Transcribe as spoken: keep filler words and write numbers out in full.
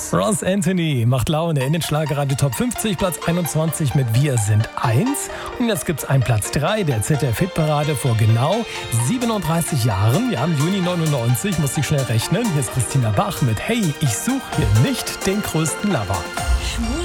Ross Anthony macht Laune in den Schlagerradio Top fünfzig, Platz einundzwanzig mit Wir sind eins. Und jetzt gibt's einen Platz drei der Z D F-Hitparade vor genau siebenunddreißig Jahren. Ja, im Juni neunundneunzig, muss ich schnell rechnen. Hier ist Christina Bach mit Hey, ich suche hier nicht den größten Lover. Schmutz.